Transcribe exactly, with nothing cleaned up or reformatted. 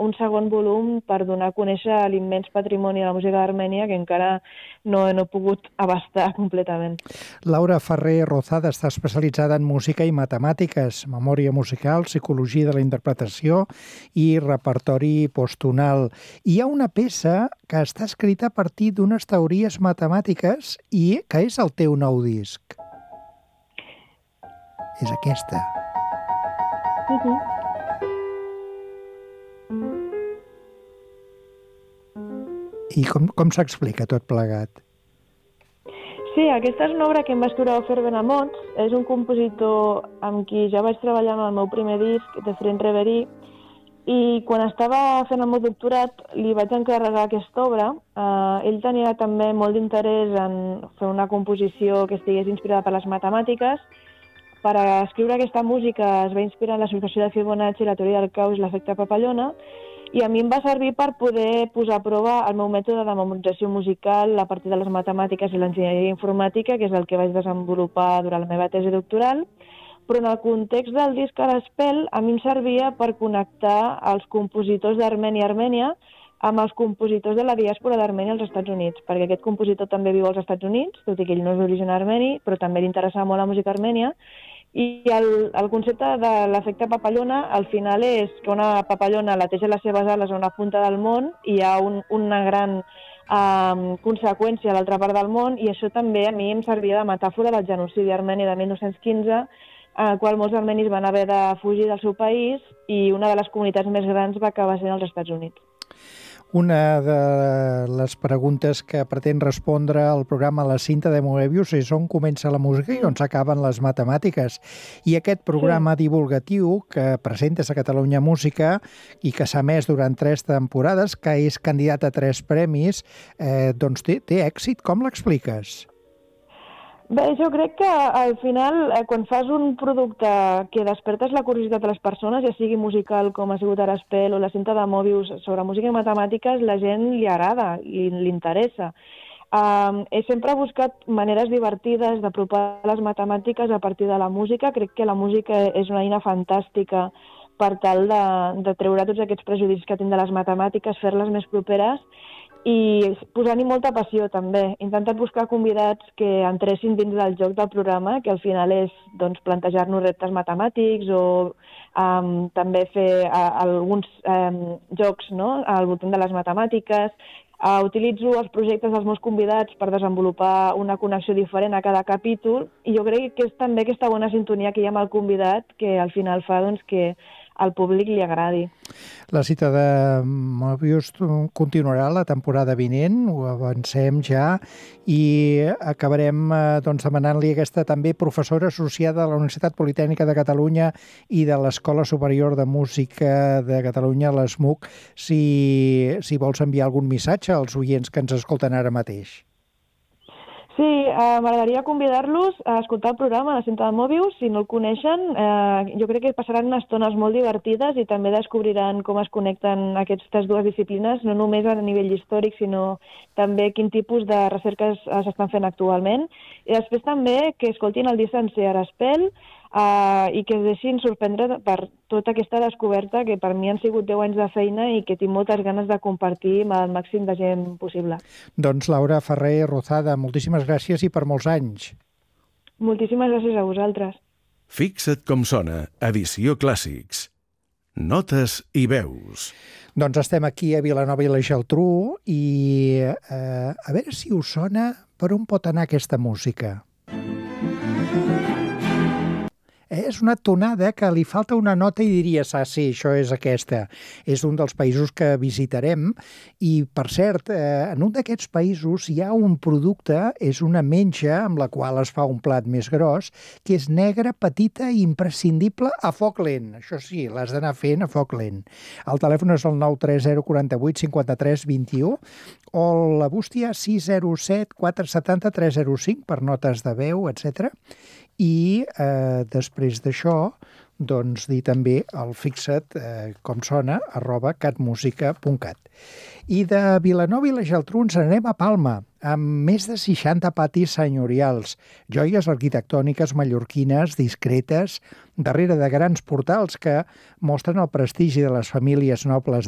un segon volum per donar a conèixer l'immens patrimoni de la música d'Armènia que encara no, no he pogut abastar completament. Laura Ferrer Rozada està especialitzada en música i matemàtiques, memòria musical, psicologia de la interpretació i repertori posttonal. Hi ha una peça que està escrita a partir d'unes teories matemàtiques i que és el teu nou disc. És aquesta. Uh-huh. I com, com s'explica tot plegat? Sí, aquesta és una obra que em va escriure Ofer Benamots. És un compositor amb qui ja vaig treballar en el meu primer disc, de Fren Reverí, i quan estava fent el meu doctorat li vaig encarregar aquesta obra. Uh, ell tenia també molt d'interès en fer una composició que estigués inspirada per les matemàtiques. Per escriure aquesta música es va inspirar en l'associació de Fibonacci, la teoria del caos i l'efecte papallona, i a mi em va servir per poder posar a prova el meu mètode de memorització musical a partir de les matemàtiques i l'enginyeria informàtica, que és el que vaig desenvolupar durant la meva tesi doctoral, però en el context del disc a l'Espel a mi em servia per connectar els compositors d'Armènia a Armènia amb els compositors de la diàspora d'Armènia als Estats Units, perquè aquest compositor també viu als Estats Units, tot i que ell no és d'origen armeni, però també li interessava molt la música armènia. I el, el concepte de l'efecte papallona al final és que una papallona lateja les seves ales a una punta del món i hi ha un, una gran eh, conseqüència a l'altra part del món, i això també a mi em servia de metàfora del genocidi armeni de mil nou-cents quinze, en el qual molts armenis van haver de fugir del seu país i una de les comunitats més grans va acabar sent als Estats Units. Una de les preguntes que pretén respondre el programa La cinta de Moebius és on comença la música i on s'acaben les matemàtiques. I aquest programa sí. divulgatiu que presentes a Catalunya Música i que s'ha emès durant tres temporades, que és candidat a tres premis, eh, doncs té, té èxit. Com l'expliques? Bé, jo crec que al final, eh, quan fas un producte que despertes la curiositat de les persones, ja sigui musical com ha sigut ara Espel o la cinta de Moebius sobre música i matemàtiques, la gent li agrada i li interessa. Um, he sempre buscat maneres divertides d'apropar les matemàtiques a partir de la música. Crec que la música és una eina fantàstica per tal de, de treure tots aquests prejudicis que tinc de les matemàtiques, fer-les més properes i posar-hi molta passió també. He intentat buscar convidats que entressin dins del joc del programa, que al final és doncs, plantejar-nos reptes matemàtics o um, també fer uh, alguns um, jocs, no?, al voltant de les matemàtiques. Uh, utilitzo els projectes dels meus convidats per desenvolupar una connexió diferent a cada capítol, i jo crec que és també aquesta bona sintonia que hi ha amb el convidat que al final fa doncs, que al públic li agradi. La cita de Moebius continuarà la temporada vinent, ho avancem ja, i acabarem doncs, demanant-li aquesta també professora associada a la Universitat Politècnica de Catalunya i de l'Escola Superior de Música de Catalunya, l'E S M U C, si, si vols enviar algun missatge als oients que ens escolten ara mateix. Sí, eh, m'agradaria convidar-los a escoltar el programa La cinta de Moebius. Si no el coneixen, eh, jo crec que passaran unes estones molt divertides i també descobriran com es connecten aquestes dues disciplines, no només a nivell històric, sinó també quin tipus de recerques s'estan fent actualment. I després també que escoltin el disc sencer a Espel, Uh, i que es deixin sorprendre per tota aquesta descoberta que per mi han sigut deu anys de feina i que tinc moltes ganes de compartir amb el màxim de gent possible. Doncs Laura Ferrer Rozada, moltíssimes gràcies i per molts anys. Moltíssimes gràcies a vosaltres. Fixa't com sona, edició Clàssics. Notes i veus. Doncs estem aquí a Vilanova i la Geltrú i eh, a veure si us sona per on pot anar aquesta música. És una tonada que li falta una nota i diries, ah, sí, això és aquesta. És un dels països que visitarem i, per cert, eh, en un d'aquests països hi ha un producte, és una menja amb la qual es fa un plat més gros, que és negra, petita i imprescindible a foc lent. Això sí, l'has d'anar fent a foc lent. El telèfon és el nou tres zero quatre vuit cinquanta tres vint u o la bústia sis zero set quatre set zero tres zero cinc per notes de veu, etcètera. I eh, després d'això, doncs dir també el fixa't eh, com sona arroba catmusica punt cat. I de Vilanova i la Geltrú ens anem a Palma, amb més de seixanta patis senyorials, joies arquitectòniques mallorquines, discretes, darrere de grans portals que mostren el prestigi de les famílies nobles